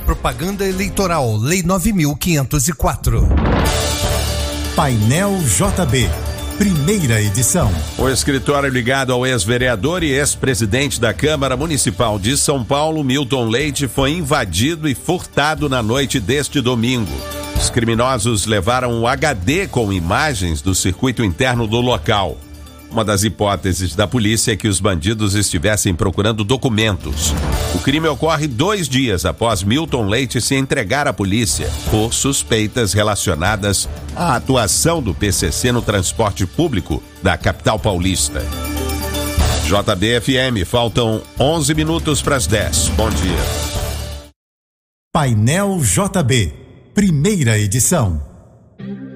Propaganda eleitoral, Lei 9.504. Painel JB, primeira edição. O escritório ligado ao ex-vereador e ex-presidente da Câmara Municipal de São Paulo, Milton Leite, foi invadido e furtado na noite deste domingo. Os criminosos levaram um HD com imagens do circuito interno do local. Uma das hipóteses da polícia é que os bandidos estivessem procurando documentos. O crime ocorre 2 dias após Milton Leite se entregar à polícia por suspeitas relacionadas à atuação do PCC no transporte público da capital paulista. JB-FM, faltam 11 minutos para as 10. Bom dia. Painel JB, primeira edição.